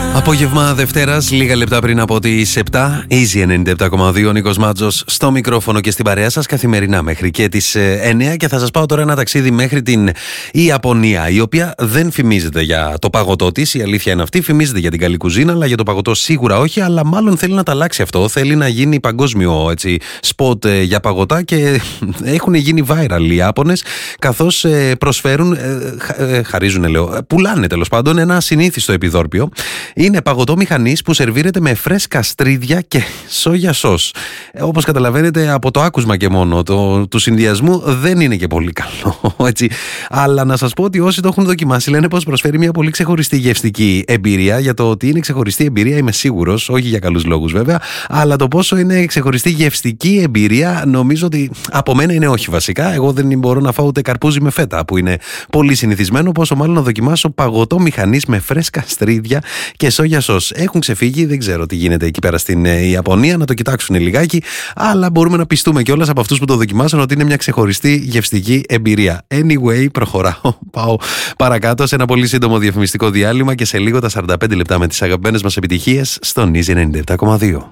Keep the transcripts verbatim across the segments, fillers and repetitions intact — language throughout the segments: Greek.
Απόγευμα Δευτέρας, λίγα λεπτά πριν από τις επτά, Easy ενενήντα επτά κόμμα δύο, ο Νίκος Μάτζος στο μικρόφωνο και στην παρέα σας καθημερινά μέχρι και τις εννιά, και θα σας πάω τώρα ένα ταξίδι μέχρι την Ιαπωνία, η οποία δεν φημίζεται για το παγωτό της, η αλήθεια είναι αυτή, φημίζεται για την καλή κουζίνα, αλλά για το παγωτό σίγουρα όχι, αλλά μάλλον θέλει να τα αλλάξει αυτό, θέλει να γίνει παγκόσμιο έτσι, σποτ ε, για παγωτά, και έχουν γίνει viral οι Ιάπωνες, καθώς ε, προσφέρουν, ε, ε, χαρίζουν λέω, πουλάνε τέλος πάντων ένα συνήθιστο επιδόρπιο. Είναι παγωτό μηχανής που σερβίρεται με φρέσκα στρίδια και σόγια σος. Ε, όπως καταλαβαίνετε από το άκουσμα και μόνο το, του συνδυασμού δεν είναι και πολύ καλό. Έτσι. Αλλά να σας πω ότι όσοι το έχουν δοκιμάσει λένε πως προσφέρει μια πολύ ξεχωριστή γευστική εμπειρία. Για το ότι είναι ξεχωριστή εμπειρία είμαι σίγουρος, όχι για καλούς λόγους βέβαια, αλλά το πόσο είναι ξεχωριστή γευστική εμπειρία νομίζω ότι από μένα είναι όχι βασικά. Εγώ δεν μπορώ να φάω ούτε καρπούζι με φέτα που είναι πολύ συνηθισμένο, πόσο μάλλον να δοκιμάσω παγωτό μηχανής με φρέσκα στρίδια και σόγια σος. Έχουν ξεφύγει, δεν ξέρω τι γίνεται εκεί πέρα στην Ιαπωνία, να το κοιτάξουν λιγάκι, αλλά μπορούμε να πιστούμε κιόλας από αυτούς που το δοκιμάσαν ότι είναι μια ξεχωριστή γευστική εμπειρία. Anyway, προχωράω. Πάω παρακάτω σε ένα πολύ σύντομο διαφημιστικό διάλειμμα και σε λίγο τα σαράντα πέντε λεπτά με τις αγαπημένες μας επιτυχίες στον Easy ενενήντα επτά κόμμα δύο.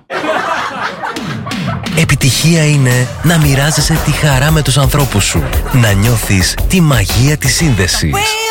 Επιτυχία είναι να μοιράζεσαι τη χαρά με τους ανθρώπους σου, να νιώθεις τη μαγεία της σύνδεσης.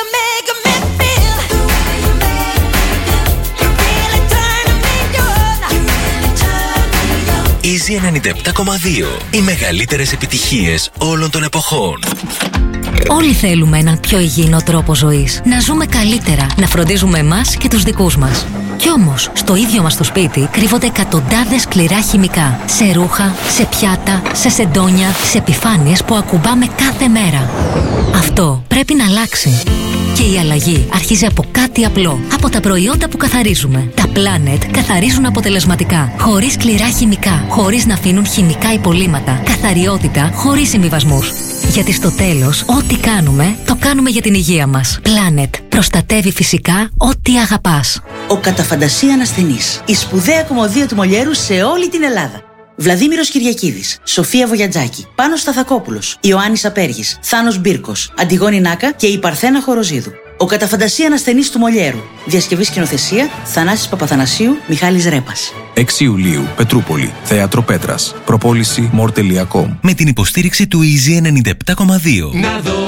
Easy ενενήντα επτά κόμμα δύο. Οι μεγαλύτερες επιτυχίες όλων των εποχών. Όλοι θέλουμε έναν πιο υγιεινό τρόπο ζωής. Να ζούμε καλύτερα, να φροντίζουμε εμάς και τους δικούς μας. Κι όμως, στο ίδιο μας το σπίτι κρύβονται εκατοντάδες σκληρά χημικά. Σε ρούχα, σε πιάτα, σε σεντόνια, σε επιφάνειες που ακουμπάμε κάθε μέρα. Αυτό πρέπει να αλλάξει. Και η αλλαγή αρχίζει από κάτι απλό. Από τα προϊόντα που καθαρίζουμε. Τα Planet καθαρίζουν αποτελεσματικά. Χωρίς σκληρά χημικά. Χωρίς να αφήνουν χημικά υπολείμματα. Καθαριότητα χωρίς συμβιβασμούς. Γιατί στο τέλος, ό,τι κάνουμε, το κάνουμε για την υγεία μας. Planet. Προστατεύει φυσικά ό,τι αγαπάς. Ο κατά φαντασία ασθενής. Η σπουδαία κομμωδία του Μολιέρου σε όλη την Ελλάδα. Βλαδίμηρος Κυριακίδης, Σοφία Βογιατζάκη, Πάνος Σταθακόπουλος, Ιωάννης Απέργης, Θάνος Μπίρκος, Αντιγόνη Νάκα και η Παρθένα Χοροζίδου. Ο κατά φαντασία ασθενής του Μολιέρου. Διασκευή σκηνοθεσία Θανάσης Παπαθανασίου, Μιχάλης Ρέπας. έξι Ιουλίου, Πετρούπολη, Θέατρο Πέτρας. Προπόληση μορ τελεία κομ. Με την υποστήριξη του Easy ενενήντα επτά κόμμα δύο.